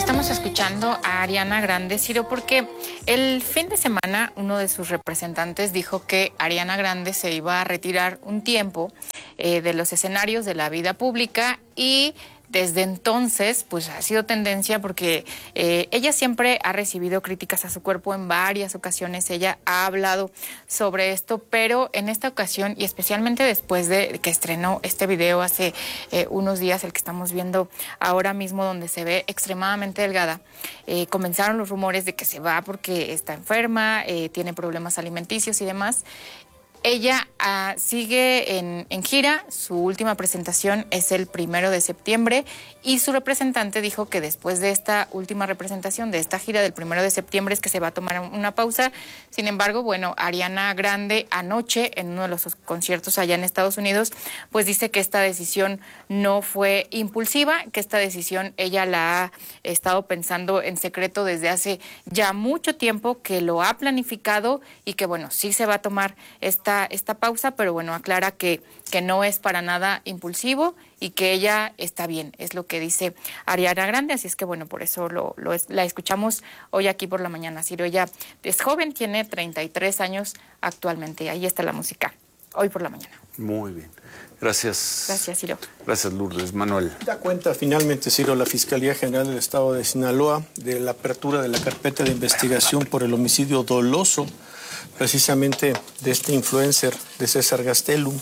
Estamos escuchando a Ariana Grande, Ciro, porque el fin de semana uno de sus representantes dijo que Ariana Grande se iba a retirar un tiempo de los escenarios de la vida pública y desde entonces, pues ha sido tendencia porque ella siempre ha recibido críticas a su cuerpo en varias ocasiones. Ella ha hablado sobre esto, pero en esta ocasión y especialmente después de que estrenó este video hace unos días, el que estamos viendo ahora mismo, donde se ve extremadamente delgada, comenzaron los rumores de que se va porque está enferma, tiene problemas alimenticios y demás. Ella sigue en gira, su última presentación es el 1 de septiembre y su representante dijo que después de esta última representación, de esta gira del 1 de septiembre, es que se va a tomar una pausa. Sin embargo, bueno, Ariana Grande anoche en uno de los conciertos allá en Estados Unidos, pues dice que esta decisión no fue impulsiva, que esta decisión ella la ha estado pensando en secreto desde hace ya mucho tiempo, que lo ha planificado y que bueno, sí se va a tomar esta pausa, pero bueno, aclara que no es para nada impulsivo y que ella está bien, es lo que dice Ariana Grande, así es que bueno, por eso la escuchamos hoy aquí por la mañana. Ciro, ella es joven, tiene 33 años actualmente, ahí está la música, hoy por la mañana. Muy bien, gracias. Gracias, Ciro. Gracias, Lourdes. Manuel. Da cuenta finalmente, Ciro, la Fiscalía General del Estado de Sinaloa de la apertura de la carpeta de investigación por el homicidio doloso precisamente de este influencer, de César Gastelum,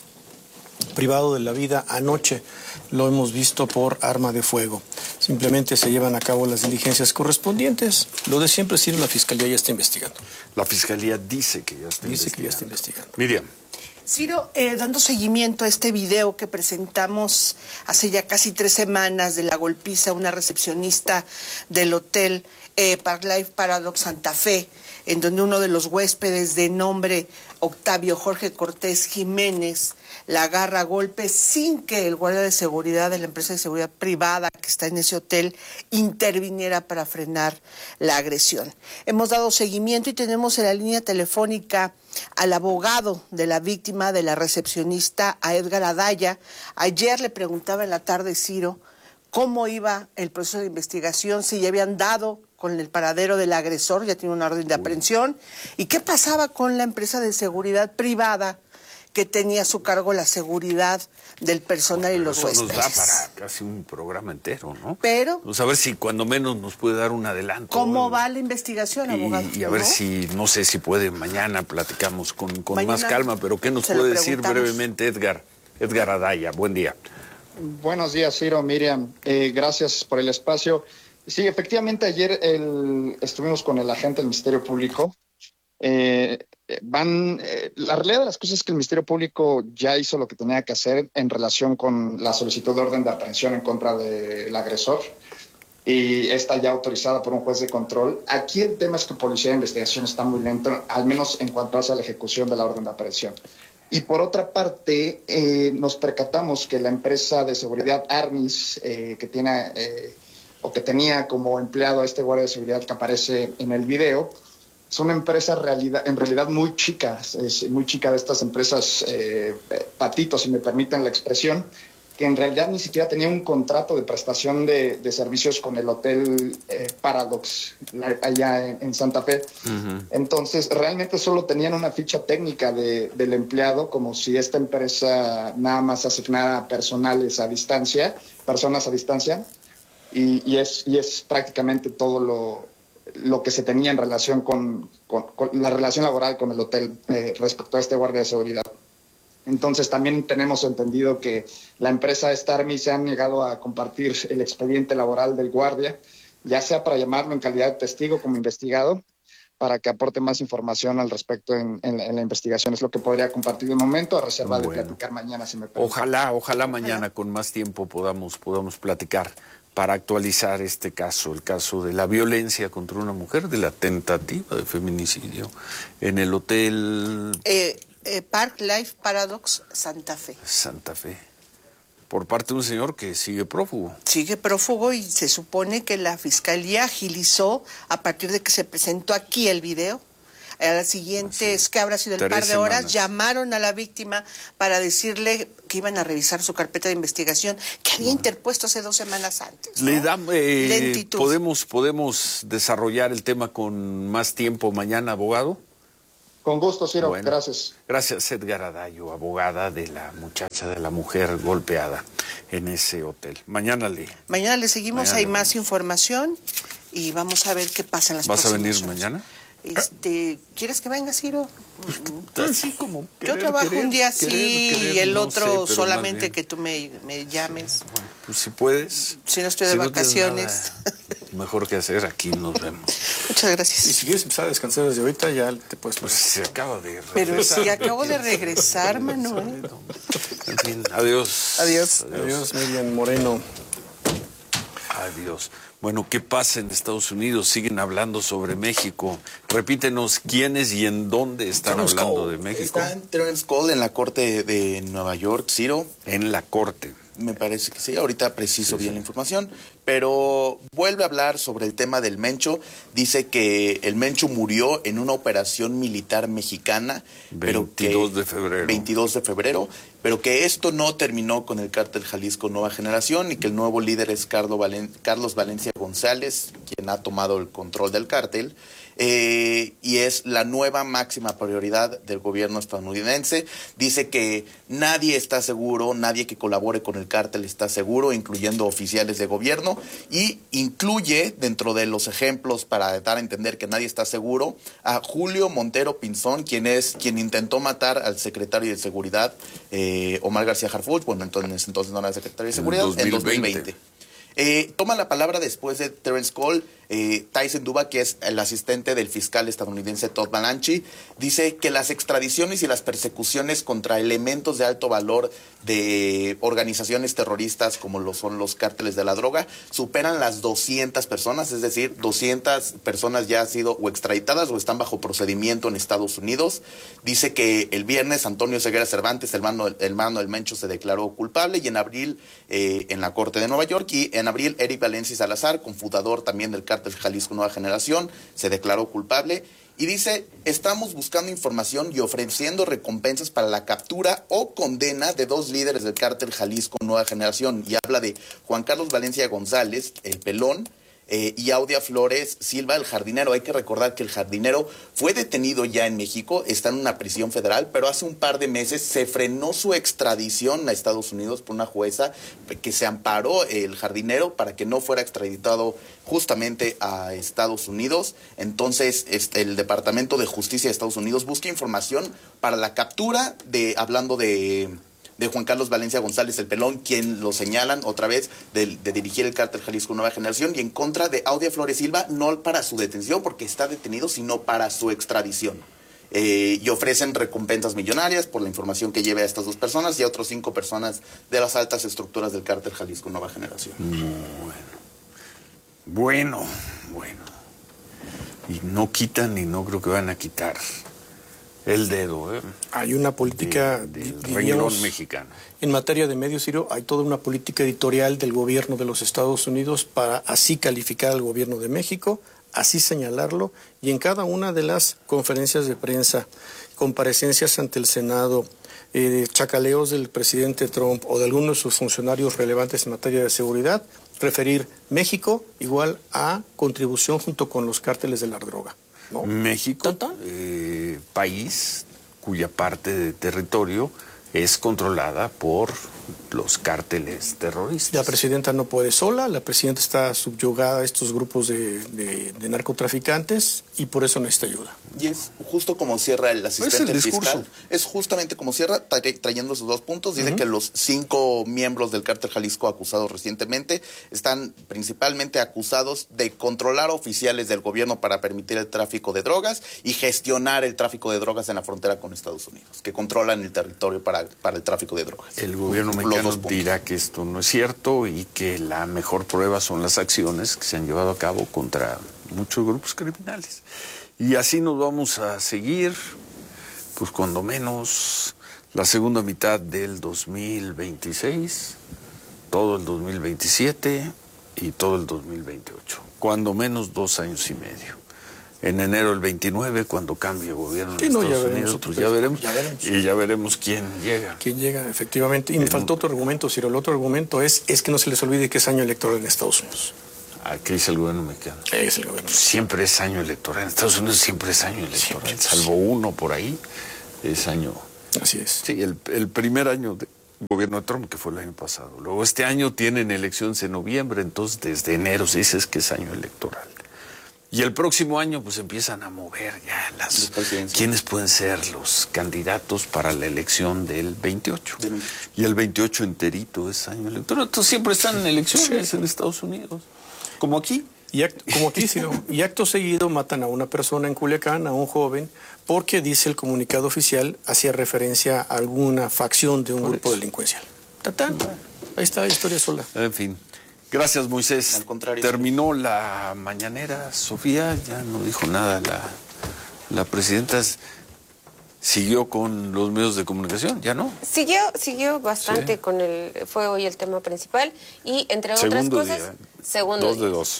privado de la vida anoche. Lo hemos visto por arma de fuego. Simplemente se llevan a cabo las diligencias correspondientes. Lo de siempre, Ciro, la Fiscalía ya está investigando. La Fiscalía dice que ya está investigando. Dice que ya está investigando. Miriam. Ciro, dando seguimiento a este video que presentamos hace ya casi 3 semanas de la golpiza a una recepcionista del hotel Park Life Paradox Santa Fe, en donde uno de los huéspedes de nombre Octavio Jorge Cortés Jiménez la agarra a golpes sin que el guardia de seguridad de la empresa de seguridad privada que está en ese hotel interviniera para frenar la agresión. Hemos dado seguimiento y tenemos en la línea telefónica al abogado de la víctima, de la recepcionista, a Edgar Adaya. Ayer le preguntaba en la tarde, Ciro, cómo iba el proceso de investigación, si ya habían dado con el paradero del agresor, ya tiene una orden de aprehensión, y qué pasaba con la empresa de seguridad privada que tenía a su cargo la seguridad del personal y los huéspedes. Eso nos da para casi un programa entero, ¿no? Pero pues a ver si cuando menos nos puede dar un adelanto. ¿Cómo va la investigación, abogado? Y a ver si, no sé si puede, mañana platicamos con Mañana más calma, pero ¿qué nos puede decir brevemente Edgar Adaya? Buen día. Buenos días, Ciro, Miriam. Gracias por el espacio. Sí, efectivamente, ayer estuvimos con el agente del Ministerio Público. La realidad de las cosas es que el Ministerio Público ya hizo lo que tenía que hacer en relación con la solicitud de orden de aprehensión en contra del agresor y está ya autorizada por un juez de control. Aquí el tema es que Policía de Investigación está muy lento, al menos en cuanto a la ejecución de la orden de aprehensión. Y por otra parte, nos percatamos que la empresa de seguridad Armis, que tiene o que tenía como empleado a este guardia de seguridad que aparece en el video, es una empresa en realidad muy chica, es muy chica, de estas empresas patitos, si me permiten la expresión, que en realidad ni siquiera tenía un contrato de prestación de servicios con el hotel Paradox, allá en Santa Fe. Uh-huh. Entonces, realmente solo tenían una ficha técnica del empleado, como si esta empresa nada más asignara personas a distancia, y es prácticamente todo lo que se tenía en relación con la relación laboral con el hotel respecto a este guardia de seguridad. Entonces también tenemos entendido que la empresa Starmi se ha negado a compartir el expediente laboral del guardia, ya sea para llamarlo en calidad de testigo como investigado, para que aporte más información al respecto en la investigación. Es lo que podría compartir de momento, a reserva de platicar mañana, si me permite. Ojalá mañana con más tiempo podamos platicar para actualizar este caso, el caso de la violencia contra una mujer, de la tentativa de feminicidio en el hotel Park Life Paradox Santa Fe. Santa Fe. Por parte de un señor que sigue prófugo. Sigue prófugo y se supone que la Fiscalía agilizó a partir de que se presentó aquí el video. A las siguientes, que habrá sido el 3 par de horas, semanas. llamaron a la víctima para decirle que iban a revisar su carpeta de investigación que había interpuesto hace 2 semanas antes, ¿no? Le damos, Lentitud. podemos desarrollar el tema con más tiempo mañana, abogado. Con gusto, Ciro. Bueno. Gracias. Gracias, Edgar Adayo, abogada de la muchacha, de la mujer golpeada en ese hotel. Mañana le seguimos, Mañana hay le más vemos. información y vamos a ver qué pasa en las ¿Vas a próximas venir horas. mañana? ¿Quieres que venga, Ciro? Así como Yo querer, trabajo querer, un día querer, sí querer, y el no otro sé, pero más solamente bien. que tú me llames. Bueno, pues si puedes. Si no estoy de tienes vacaciones. nada mejor que hacer, aquí nos vemos. Muchas Y gracias. si quieres empezar a descansar desde ahorita, ya te puedes Pues pasar. se acaba de Pero regresar. si acabo de regresar, Manuel. En fin, adiós. Adiós. Adiós, Miriam Moreno. Adiós. Bueno, ¿qué pasa en Estados Unidos? Siguen hablando sobre México. Repítenos quiénes y en dónde están Terence hablando Cole. de México. Está Terence Cole en la corte de Nueva York, Ciro. En la corte. Me parece que sí, ahorita preciso bien la información, pero vuelve a hablar sobre el tema del Mencho. Dice que el Mencho murió en una operación militar mexicana. 22 de febrero. 22 de febrero, pero que esto no terminó con el cártel Jalisco Nueva Generación y que el nuevo líder es Carlos Valencia González, quien ha tomado el control del cártel. Y es la nueva máxima prioridad del gobierno estadounidense. Dice que nadie está seguro, nadie que colabore con el cártel está seguro, incluyendo oficiales de gobierno, y incluye dentro de los ejemplos para dar a entender que nadie está seguro a Julio Montero Pinzón, quien intentó matar al secretario de Seguridad, Omar García Harfuch, bueno, entonces no era secretario de Seguridad, en 2020. Toma la palabra después de Terence Cole, Tyson Duba, que es el asistente del fiscal estadounidense Todd Balanchi, dice que las extradiciones y las persecuciones contra elementos de alto valor de organizaciones terroristas como lo son los cárteles de la droga superan las 200 personas, es decir, 200 personas ya han sido o extraditadas o están bajo procedimiento en Estados Unidos. Dice que el viernes Antonio Ceguera Cervantes, el hermano del Mencho, se declaró culpable, y en abril en la Corte de Nueva York, y en abril Eric Valencia Salazar, confundador también del cártel Jalisco Nueva Generación, se declaró culpable. Y dice, estamos buscando información y ofreciendo recompensas para la captura o condena de 2 líderes del cártel Jalisco Nueva Generación. Y habla de Juan Carlos Valencia González, el pelón, y Audia Flores Silva, el jardinero. Hay que recordar que el jardinero fue detenido ya en México, está en una prisión federal, pero hace un par de meses se frenó su extradición a Estados Unidos por una jueza que se amparó el jardinero para que no fuera extraditado justamente a Estados Unidos. Entonces, el Departamento de Justicia de Estados Unidos busca información para la captura hablando de Juan Carlos Valencia González, el pelón, quien lo señalan otra vez de dirigir el cártel Jalisco Nueva Generación, y en contra de Audia Flores Silva, no para su detención, porque está detenido, sino para su extradición. Y ofrecen recompensas millonarias por la información que lleve a estas 2 personas y a otras 5 personas de las altas estructuras del cártel Jalisco Nueva Generación. Bueno. Y no quitan y no creo que van a quitar el dedo, Hay una política, del diríamos, renglón mexicano. en materia de medios, Ciro, hay toda una política editorial del gobierno de los Estados Unidos para así calificar al gobierno de México, así señalarlo, y en cada una de las conferencias de prensa, comparecencias ante el Senado, chacaleos del presidente Trump o de algunos de sus funcionarios relevantes en materia de seguridad, referir México igual a contribución junto con los cárteles de la droga, ¿no? México, ¿Tata? país cuya parte de territorio es controlada por los cárteles terroristas. La presidenta no puede sola, la presidenta está subyugada a estos grupos de narcotraficantes y por eso necesita ayuda. Y es justo como cierra el asistente Es el discurso. fiscal. Es justamente como cierra, trayendo esos 2 puntos. Dice que los 5 miembros del cártel Jalisco acusados recientemente están principalmente acusados de controlar oficiales del gobierno para permitir el tráfico de drogas y gestionar el tráfico de drogas en la frontera con Estados Unidos, que controlan el territorio para el tráfico de drogas. El gobierno Los mexicano 2 puntos. dirá que esto no es cierto y que la mejor prueba son las acciones que se han llevado a cabo contra muchos grupos criminales. Y así nos vamos a seguir, pues cuando menos la segunda mitad del 2026, todo el 2027 y todo el 2028. Cuando menos 2 años y medio. en enero del 29, cuando cambie el gobierno Sí, en no, Estados ya veremos, Unidos, pues ya veremos. Y ya veremos quién llega. ¿Quién llega? Efectivamente. Y me faltó otro argumento, Ciro. El otro argumento es que no se les olvide que es año electoral en Estados Unidos. ¿Qué dice el gobierno mexicano? Es el gobierno. Siempre es año electoral. En Estados Unidos siempre es año electoral. Siempre. Salvo uno por ahí, es año. Así es. Sí, el primer año de gobierno de Trump, que fue el año pasado. Luego este año tienen elecciones en noviembre, entonces desde enero se dice que es año electoral. Y el próximo año pues empiezan a mover ya quiénes pueden ser los candidatos para la elección del 28. Y el 28 enterito es año electoral. Entonces siempre están en elecciones en Estados Unidos. Como aquí. Como aquí, Ciro. Y acto seguido matan a una persona en Culiacán, a un joven, porque dice el comunicado oficial, hacía referencia a alguna facción de un grupo delincuencial. ¡Tatán! Ahí está la historia sola. En fin. Gracias, Moisés. Al contrario. Terminó la mañanera, Sofía, ya no dijo nada la presidenta. ¿Siguió con los medios de comunicación? ¿Ya no? Siguió bastante Sí. fue hoy el tema principal y entre otras Segundo cosas, día. segundo 2 de día. 2.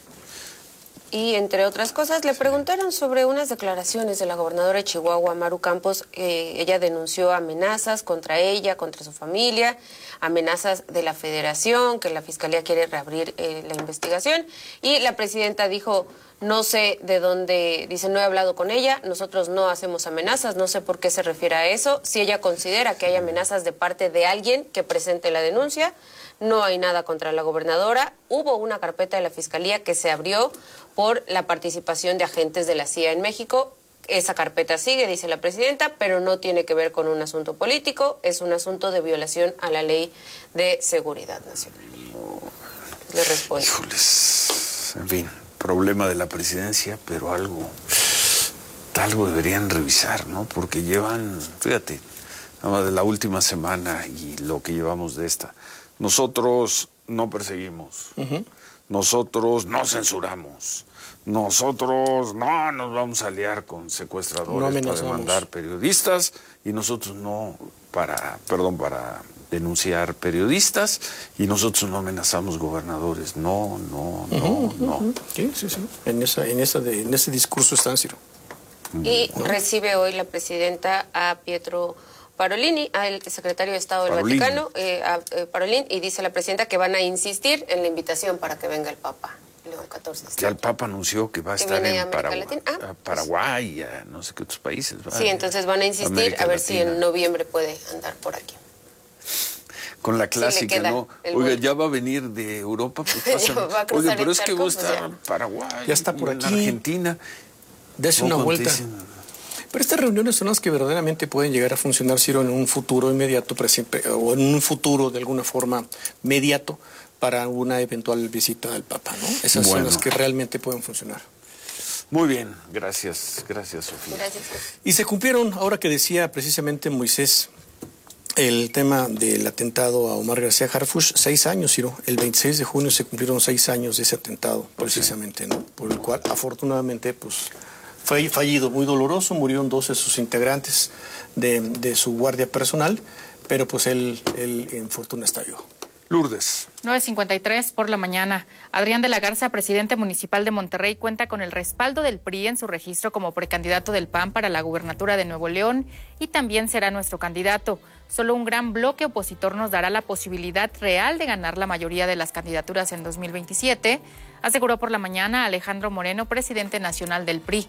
Y entre otras cosas le preguntaron sobre unas declaraciones de la gobernadora de Chihuahua, Maru Campos. Ella denunció amenazas contra ella, contra su familia, amenazas de la Federación, que la Fiscalía quiere reabrir la investigación. Y la presidenta dijo, no sé de dónde, dice, no he hablado con ella, nosotros no hacemos amenazas, no sé por qué se refiere a eso. Si ella considera que hay amenazas de parte de alguien que presente la denuncia, no hay nada contra la gobernadora. Hubo una carpeta de la Fiscalía que se abrió por la participación de agentes de la CIA en México. Esa carpeta sigue, dice la presidenta, pero no tiene que ver con un asunto político, es un asunto de violación a la Ley de Seguridad Nacional. Le respondo. Híjoles, en fin, problema de la presidencia, pero algo deberían revisar, ¿no? Porque llevan, fíjate, nada más de la última semana y lo que llevamos de esta. Nosotros no perseguimos, nosotros no censuramos, nosotros no nos vamos a aliar con secuestradores para demandar periodistas y nosotros no para denunciar periodistas y nosotros no amenazamos gobernadores. No. Sí. En ese discurso está, Ciro. Y recibe hoy la presidenta a Pietro Parolin, al secretario de Estado del Vaticano, Parolin, y dice la presidenta que van a insistir en la invitación para que venga el Papa León XIV. Ya el Papa anunció que va a estar en Paraguay y a no sé qué otros países. Sí, entonces van a insistir a ver si en noviembre puede andar por aquí. Con la clásica, ¿no? Oiga, ya va a venir de Europa, pues pásame. Oiga, pero es que va a estar en Paraguay, ya está por en aquí. Argentina. Dese una vuelta. Pero estas reuniones son las que verdaderamente pueden llegar a funcionar, Ciro, en un futuro inmediato, o en un futuro de alguna forma mediato para una eventual visita del Papa, ¿no? Esas son las que realmente pueden funcionar. Muy bien, gracias, Sofía. Gracias. Y se cumplieron, ahora que decía precisamente Moisés, el tema del atentado a Omar García Harfuch, 6 años, Ciro. El 26 de junio se cumplieron 6 años de ese atentado, precisamente, ¿no? Por el cual, afortunadamente, pues, fue fallido, muy doloroso, murieron 12 de sus integrantes de su guardia personal, pero pues él en fortuna estalló. Lourdes. 9:53 por la mañana. Adrián de la Garza, presidente municipal de Monterrey, cuenta con el respaldo del PRI en su registro como precandidato del PAN para la gubernatura de Nuevo León y también será nuestro candidato. Solo un gran bloque opositor nos dará la posibilidad real de ganar la mayoría de las candidaturas en 2027, aseguró por la mañana Alejandro Moreno, presidente nacional del PRI.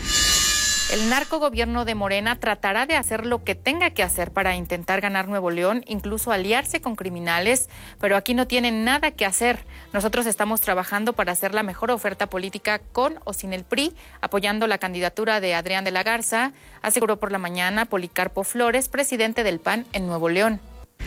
El narcogobierno de Morena tratará de hacer lo que tenga que hacer para intentar ganar Nuevo León, incluso aliarse con criminales, pero aquí no tienen nada que hacer. Nosotros estamos trabajando para hacer la mejor oferta política con o sin el PRI, apoyando la candidatura de Adrián de la Garza, aseguró por la mañana Policarpo Flores, presidente del PAN en Nuevo León.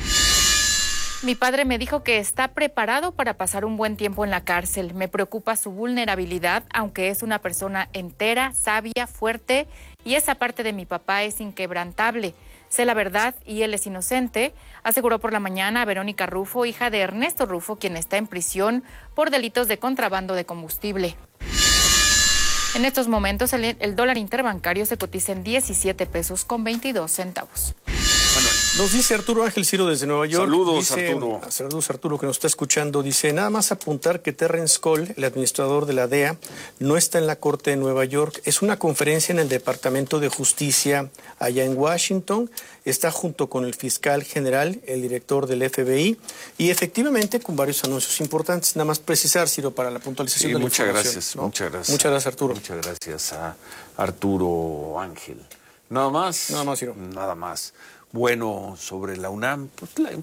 Mi padre me dijo que está preparado para pasar un buen tiempo en la cárcel. Me preocupa su vulnerabilidad, aunque es una persona entera, sabia, fuerte, y esa parte de mi papá es inquebrantable. Sé la verdad y él es inocente, aseguró por la mañana Verónica Rufo, hija de Ernesto Rufo, quien está en prisión por delitos de contrabando de combustible. En estos momentos el dólar interbancario se cotiza en 17 pesos con 22 centavos. Manuel. Nos dice Arturo Ángel Ciro desde Nueva York. Saludos, dice, Arturo. Saludos, Arturo, que nos está escuchando. Dice, nada más apuntar que Terrence Cole, el administrador de la DEA, no está en la Corte de Nueva York. Es una conferencia en el Departamento de Justicia allá en Washington. Está junto con el fiscal general, el director del FBI, y efectivamente con varios anuncios importantes. Nada más precisar, Ciro, para la puntualización de la muchas información, gracias, ¿no? muchas gracias. Muchas gracias, Arturo. Muchas gracias a Arturo Ángel. Nada más. Nada más, Ciro. Nada más. Bueno, sobre la UNAM, pues